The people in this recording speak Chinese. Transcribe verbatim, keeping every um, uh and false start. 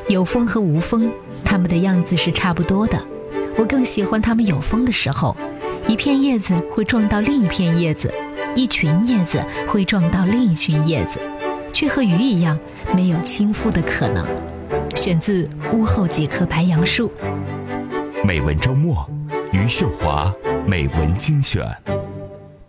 有风和无风，它们的样子是差不多的。我更喜欢它们有风的时候，一片叶子会撞到另一片叶子，一群叶子会撞到另一群叶子，却和鱼一样没有倾覆的可能。选自《屋后几棵白杨树》。 美文周末，余秀华美文精选。